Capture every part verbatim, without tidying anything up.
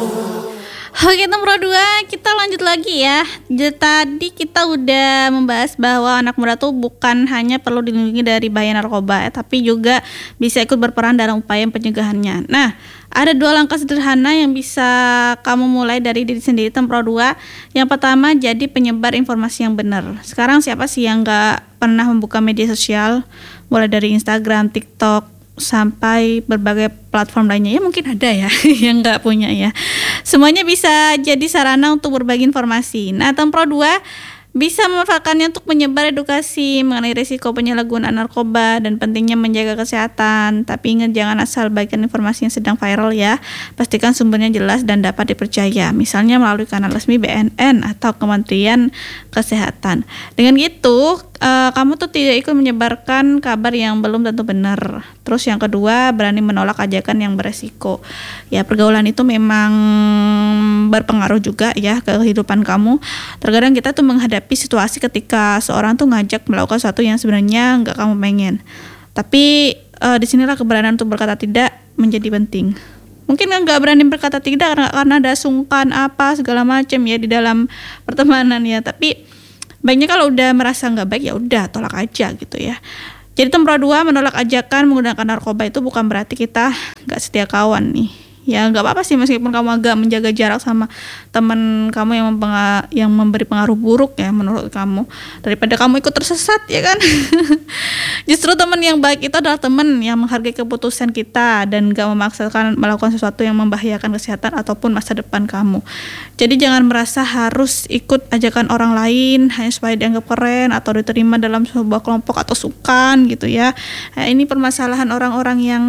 Oke, nomor dua, kita lanjut lagi ya. Jadi tadi kita udah membahas bahwa anak muda tuh bukan hanya perlu dilindungi dari bahaya narkoba, ya, tapi juga bisa ikut berperan dalam upaya pencegahannya. Nah, ada dua langkah sederhana yang bisa kamu mulai dari diri sendiri. Nomor dua, yang pertama jadi penyebar informasi yang benar. Sekarang siapa sih yang nggak pernah membuka media sosial, mulai dari Instagram, TikTok, sampai berbagai platform lainnya? Ya mungkin ada ya yang nggak punya ya. Semuanya bisa jadi sarana untuk berbagi informasi. Nah, Tempro dua bisa memanfaatkannya untuk menyebar edukasi mengenai risiko penyalahgunaan narkoba dan pentingnya menjaga kesehatan. Tapi ingat, jangan asal bagikan informasi yang sedang viral ya. Pastikan sumbernya jelas dan dapat dipercaya. Misalnya melalui kanal resmi B N N atau Kementerian Kesehatan. Dengan gitu, uh, kamu tuh tidak ikut menyebarkan kabar yang belum tentu benar. Terus yang kedua, berani menolak ajakan yang beresiko. Ya, pergaulan itu memang berpengaruh juga ya ke kehidupan kamu. Terkadang kita tuh menghadapi situasi ketika seorang tuh ngajak melakukan sesuatu yang sebenarnya nggak kamu pengen. Tapi uh, disinilah keberanian untuk berkata tidak menjadi penting. Mungkin nggak berani berkata tidak karena, karena ada sungkan apa segala macam ya di dalam pertemanan ya. Tapi baiknya kalau udah merasa nggak baik ya udah tolak aja gitu ya. Jadi nomor dua, menolak ajakan menggunakan narkoba itu bukan berarti kita nggak setia kawan nih. Ya nggak apa-apa sih meskipun kamu agak menjaga jarak sama teman kamu yang mempenga- yang memberi pengaruh buruk ya menurut kamu, daripada kamu ikut tersesat ya kan. Justru teman yang baik itu adalah teman yang menghargai keputusan kita dan nggak memaksakan melakukan sesuatu yang membahayakan kesehatan ataupun masa depan kamu. Jadi jangan merasa harus ikut ajakan orang lain hanya supaya dianggap keren atau diterima dalam sebuah kelompok atau sukan gitu ya. Nah, ini permasalahan orang-orang yang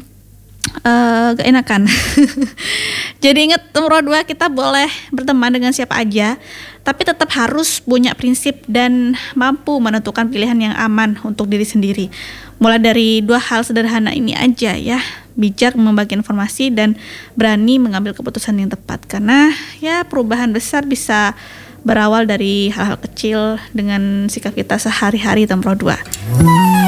Uh, gak enakan. Jadi ingat, nomor dua, kita boleh berteman dengan siapa aja, tapi tetap harus punya prinsip dan mampu menentukan pilihan yang aman untuk diri sendiri. Mulai dari dua hal sederhana ini aja ya, bijak membagi informasi dan berani mengambil keputusan yang tepat. Karena ya perubahan besar bisa berawal dari hal-hal kecil dengan sikap kita sehari-hari. Nomor dua.